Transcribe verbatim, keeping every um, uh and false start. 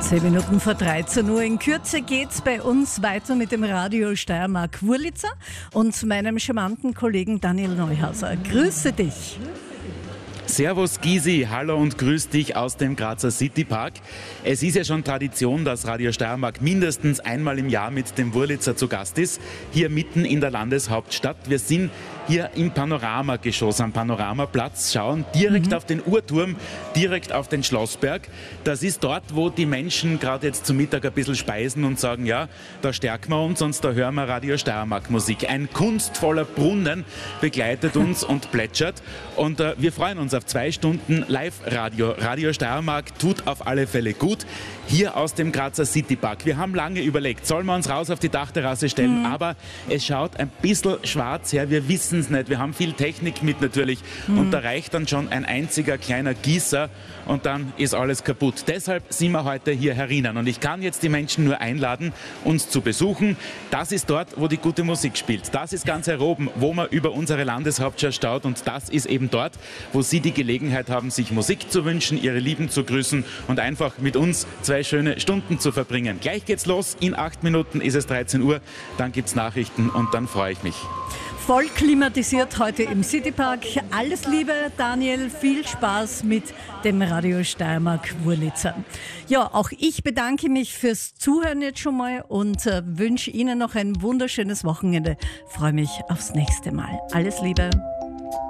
Zehn Minuten vor dreizehn Uhr. In Kürze geht's bei uns weiter mit dem Radio Steiermark Wurlitzer und meinem charmanten Kollegen Daniel Neuhauser. Grüße dich. Servus Gysi, hallo und grüß dich aus dem Grazer Citypark. Es ist ja schon Tradition, dass Radio Steiermark mindestens einmal im Jahr mit dem Wurlitzer zu Gast ist, hier mitten in der Landeshauptstadt. Wir sind hier im Panoramageschoss am Panoramaplatz, schauen direkt mhm. auf den Uhrturm, direkt auf den Schlossberg. Das ist dort, wo die Menschen gerade jetzt zum Mittag ein bisschen speisen und sagen, ja, da stärken wir uns und da hören wir Radio Steiermark Musik. Ein kunstvoller Brunnen begleitet uns und plätschert und äh, wir freuen uns auf zwei Stunden Live-Radio. Radio Steiermark tut auf alle Fälle gut. Hier aus dem Grazer Citypark. Wir haben lange überlegt, sollen wir uns raus auf die Dachterrasse stellen, mhm. aber es schaut ein bisschen schwarz her. Wir wissen es nicht. Wir haben viel Technik mit natürlich mhm. und da reicht dann schon ein einziger kleiner Gießer und dann ist alles kaputt. Deshalb sind wir heute hier herinnen und ich kann jetzt die Menschen nur einladen, uns zu besuchen. Das ist dort, wo die gute Musik spielt. Das ist ganz heroben, wo man über unsere Landeshauptstadt schaut und das ist eben dort, wo Sie die Gelegenheit haben, sich Musik zu wünschen, Ihre Lieben zu grüßen und einfach mit uns zwei schöne Stunden zu verbringen. Gleich geht's los. In acht Minuten ist es dreizehn Uhr. Dann gibt's Nachrichten und dann freue ich mich. Voll klimatisiert heute im Citypark. Alles Liebe, Daniel. Viel Spaß mit dem Radio Steiermark Wurlitzer. Ja, auch ich bedanke mich fürs Zuhören jetzt schon mal und äh, wünsche Ihnen noch ein wunderschönes Wochenende. Freue mich aufs nächste Mal. Alles Liebe.